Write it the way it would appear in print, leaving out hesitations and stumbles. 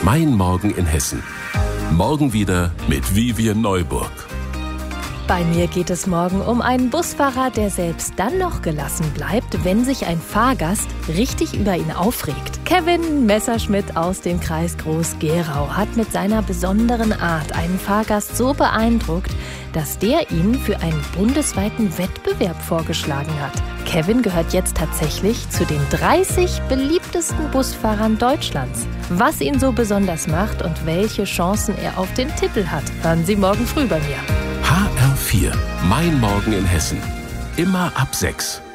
Mein Morgen in Hessen. Morgen wieder mit Vivian Neuburg. Bei mir geht es morgen um einen Busfahrer, der selbst dann noch gelassen bleibt, wenn sich ein Fahrgast richtig über ihn aufregt. Kevin Messerschmidt aus dem Kreis Groß-Gerau hat mit seiner besonderen Art einen Fahrgast so beeindruckt, dass der ihn für einen bundesweiten Wettbewerb vorgeschlagen hat. Kevin gehört jetzt tatsächlich zu den 30 beliebtesten Busfahrern Deutschlands. Was ihn so besonders macht und welche Chancen er auf den Titel hat, hören Sie morgen früh bei mir. HR4, Mein Morgen in Hessen. Immer ab 6.